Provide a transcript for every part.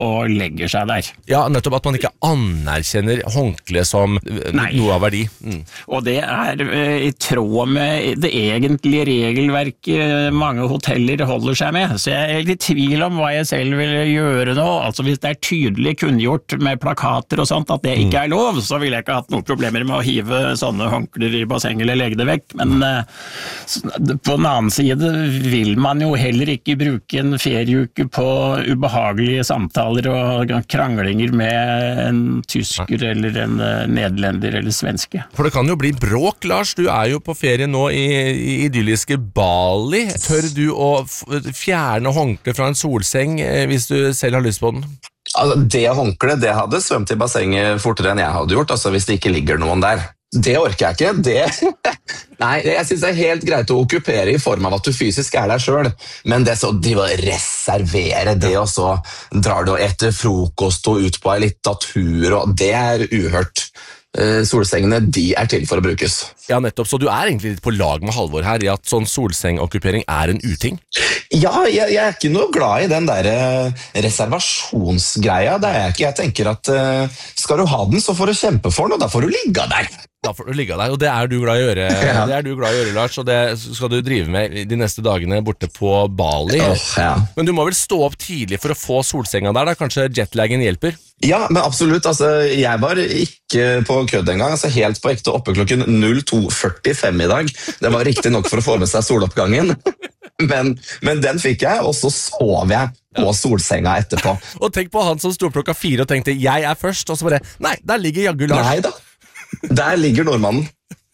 og legger seg der. Ja, nettopp at man ikke anerkjenner håndkle som noe av verdi. Og det I tråd med det egentlige regelverket mange hoteller holder seg med, så jeg litt I tvil om hva jeg selv vil gjøre nå. Altså hvis det tydelig kunngjort med plakater og sånt at det ikke lov, så ville jeg ikke hatt noen problemer med å hive sånne håndkler I basseng eller legge det vekk, men på den annen side vil man jo heller ikke bruke en ferieuke på ubehagelige samtaler og kranglinger med en tysker eller en nederlender eller svenske. For det kan jo bli bråk, Lars. Du jo på ferie nå I idylliske Bali. Tør du å fjerne håndkle fra en solseng hvis du selv har lyst på den? Altså, det håndkleet, det hadde svømt I bassenget fortere enn jeg hadde gjort, altså hvis det ikke ligger noen der. Det orker jeg ikke. Nei, jeg synes det helt greit å okkupere I form av at du fysisk der selv, men det så de vil reservere det, og så drar du etter frokost og ut på en litteratur, og det uhørt. Solsengene, de til for å brukes. Ja, nettopp, så du egentlig litt på lag med Halvor her I at sånn solsengokkupering en uting? Ja, jeg ikke noe glad I den der reservasjonsgreia, det jeg ikke. Jeg tenker at skal du ha den, så får du kjempe for den, og da får du ligge der. Da får du ligge der, og det du glad I å gjøre, det du glad I å gjøre, Lars, og det skal du drive med de neste dagene borte på Bali. Ja. Men du må vel stå opp tidlig for å få solsenga der, da? Kanskje jetlagen hjelper? Ja, men absolutt. Altså, jeg var ikke på kødd en gang. Altså, helt på ekte oppe klokken 02:45 I dag. Det var riktig nok for å få med seg soloppgangen. Men den fikk jeg, og så sov jeg på solsenga etterpå. Og tenk på han som sto opp klokka 4 og tenkte, jeg først, og så bare, nei, der ligger jaggu Lars. Nei da, der ligger nordmannen.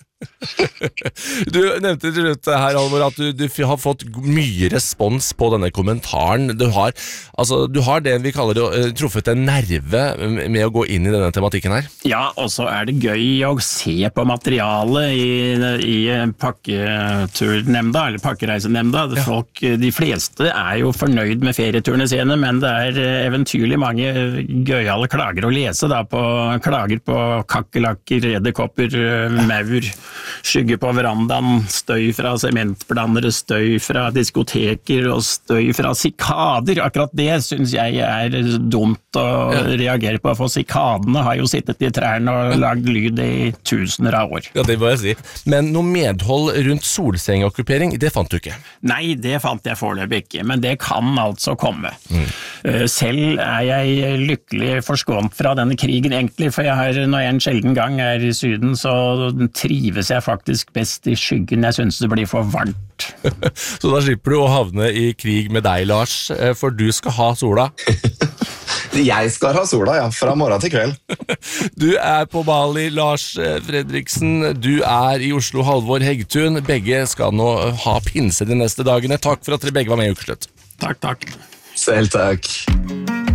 Du nevnte til slutt her, Halvor, at du har fått mye respons på denne kommentaren. Du har det vi kaller truffet en nerve med å gå inn I denne tematikken her. Ja, og så det gøy å se på materialet I pakketurnemnda, eller pakkereisenemnda. De fleste jo fornøyd med ferieturene sine, men det eventyrlig mange gøyale klager å lese da, klager på kakkelakker, edderkopper, maur, skygge på verandaen, støy fra sementblandere, støy fra diskoteker og støy fra sikader. Akkurat det synes jeg dumt å reagere på, for sikadene har jo sittet I trærne og lagd lyd I tusener av år. Ja, det må jeg si. Men noe medhold rundt solsengokkupering, det fant du ikke? Nei, det fant jeg foreløpig ikke, men det kan altså komme. Selv jeg lykkelig forskånt fra denne krigen egentlig, for når jeg en sjelden gang I Syden, så trives jeg faktisk best I skyggen. Jeg synes det blir for varmt. Så da slipper du å havne I krig med deg, Lars, for du skal ha sola. Jeg skal ha sola, ja, fra morgen til kveld. Du på Bali, Lars Fredriksen. Du I Oslo, Halvor Heggtun. Begge skal nå ha pinse de neste dagene. Takk for at dere begge var med I Ukeslutt. Takk. Selv takk.